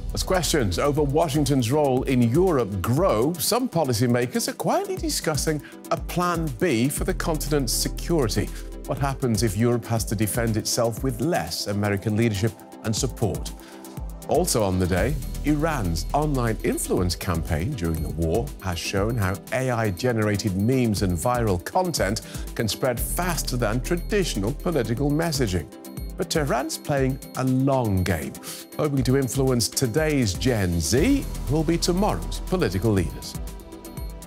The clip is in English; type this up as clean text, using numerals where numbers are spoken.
As questions over Washington's role in Europe grow, some policymakers are quietly discussing a plan B for the continent's security. What happens if Europe has to defend itself with less American leadership and support? Also on the day, Iran's online influence campaign during the war has shown how AI-generated memes and viral content can spread faster than traditional political messaging. But Tehran's playing a long game, hoping to influence today's Gen Z, who will be tomorrow's political leaders.